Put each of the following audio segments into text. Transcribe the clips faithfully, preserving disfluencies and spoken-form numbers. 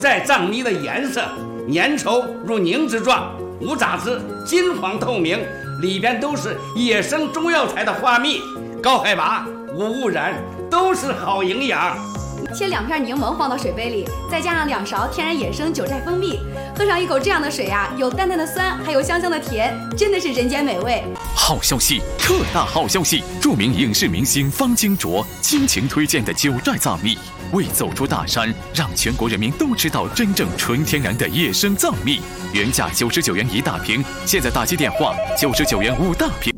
在藏蜜的颜色，粘稠如凝脂状，无杂质，金黄透明，里边都是野生中药材的花蜜，高海拔，无污染，都是好营养。 切两片柠檬放到水杯里，再加上两勺天然野生九寨蜂蜜，喝上一口这样的水啊，有淡淡的酸，还有香香的甜，真的是人间美味。 好消息，特大好消息！著名影视明星方金卓倾情推荐的九寨藏蜜，为走出大山，让全国人民都知道真正纯天然的野生藏蜜。原价九十九元一大瓶，现在打击电话九十九元五大瓶。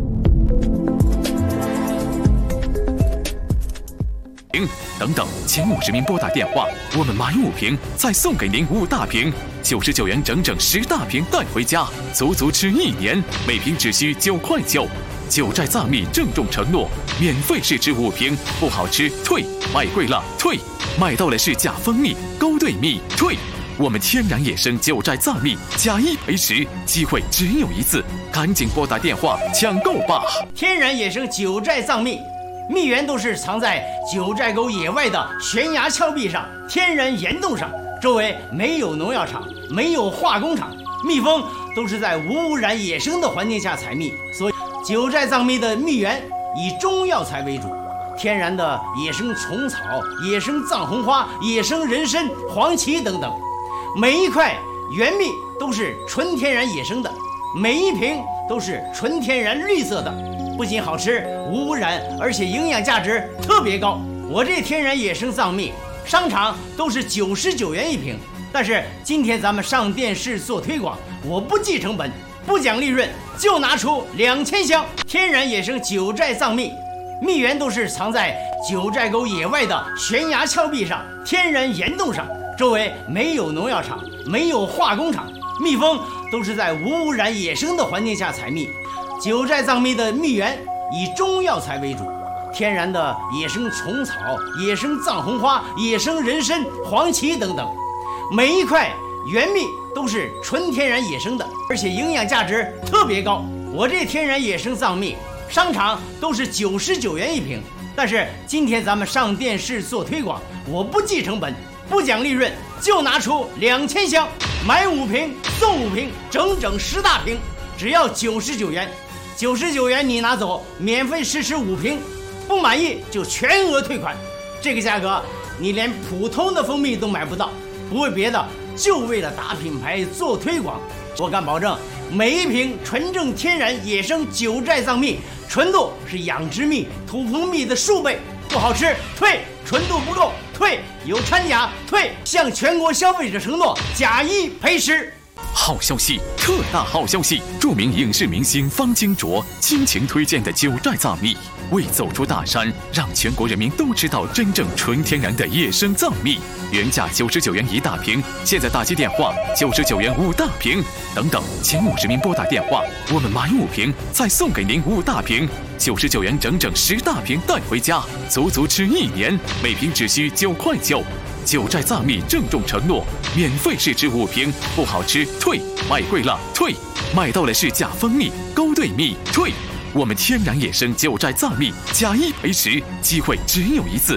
等等，前五十名拨打电话，我们买五瓶再送给您五大瓶，九十九元整整十大瓶带回家，足足吃一年，每瓶只需九块九。九寨藏蜜郑重承诺，免费试吃五瓶，不好吃退，买贵了退，买到了是假蜂蜜、勾兑蜜退。我们天然野生九寨藏蜜假一赔十，机会只有一次，赶紧拨打电话抢购吧！ 天然野生九寨藏蜜。蜜源都是藏在九寨沟野外的悬崖峭壁上、天然岩洞上，周围没有农药厂，没有化工厂，蜜蜂都是在无污染野生的环境下采蜜，所以九寨藏蜜的蜜源以中药材为主，天然的野生虫草、野生藏红花、野生人参、黄芪等等，每一块原蜜都是纯天然野生的，每一瓶都是纯天然绿色的。不仅好吃无污染，而且营养价值特别高。我这天然野生藏蜜，商场都是九十九元一瓶，但是今天咱们上电视做推广，我不计成本，不讲利润，就拿出两千箱天然野生九寨藏蜜。蜜源都是藏在九寨沟野外的悬崖峭壁上、天然岩洞上，周围没有农药厂，没有化工厂，蜜蜂都是在无污染野生的环境下采蜜。九寨藏蜜的蜜源以中药材为主，天然的野生虫草、野生藏红花、野生人参、黄芪等等，每一块原蜜都是纯天然野生的，而且营养价值特别高。我这天然野生藏蜜，商场都是九十九元一瓶，但是今天咱们上电视做推广，我不计成本，不讲利润，就拿出两千箱，买五瓶送五瓶，整整十大瓶，只要九十九元。九十九元你拿走，免费试吃五瓶，不满意就全额退款。这个价格你连普通的蜂蜜都买不到，不为别的，就为了打品牌做推广。我敢保证，每一瓶纯正天然野生九寨藏蜜，纯度是养殖蜜、土蜂蜜的数倍，不好吃退，纯度不够退，有掺假退，向全国消费者承诺假一赔十。 好消息，特大好消息！著名影视明星方金卓倾情推荐的九寨藏蜜，为走出大山，让全国人民都知道真正纯天然的野生藏蜜。原价九十九元一大瓶，现在打击电话九十九元五大瓶。等等，前五十名拨打电话，我们买五瓶再送给您五大瓶，九十九元整整十大瓶带回家，足足吃一年，每瓶只需九块九。九寨藏蜜郑重承诺，免费试吃五瓶，不好吃退，买贵了退，买到了是假蜂蜜、勾兑蜜退。我们天然野生九寨藏蜜假一赔十，机会只有一次。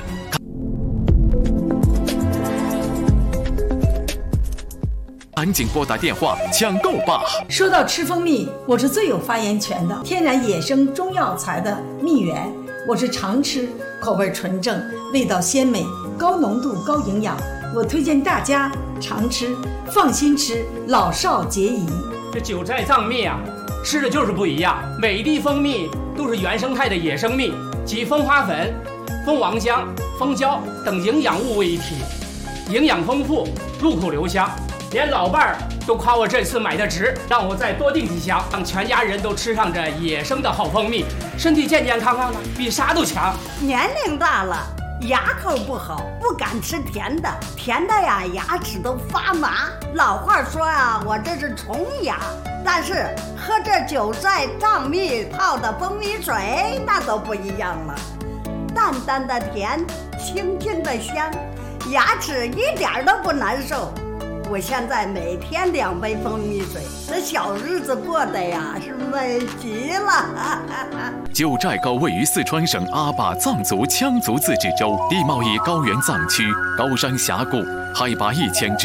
赶紧拨打电话抢购吧！ 说到吃蜂蜜，我是最有发言权的。天然野生中药材的蜜源，我是常吃，口味纯正，味道鲜美，高浓度高营养，我推荐大家常吃，放心吃，老少皆宜。 这九寨藏蜜啊，吃的就是不一样。每一滴蜂蜜都是原生态的野生蜜，集蜂花粉、蜂王浆、蜂胶等营养物为一体，营养丰富，入口留香。连老伴儿都夸我这次买的值，让我再多订几箱，让全家人都吃上这野生的好蜂蜜，身体健健康康的，比啥都强。 年龄大了，牙口不好，不敢吃甜的，甜的呀，牙齿都发麻。老话说啊，我这是虫牙，但是喝这九寨藏蜜泡的蜂蜜水，那都不一样了，淡淡的甜，清清的香，牙齿一点都不难受。我现在每天两杯蜂蜜水，这小日子过得呀是美极了。 九寨沟位于四川省阿坝藏族羌族自治州，地貌以高原藏区，高山峡谷，海拔一千至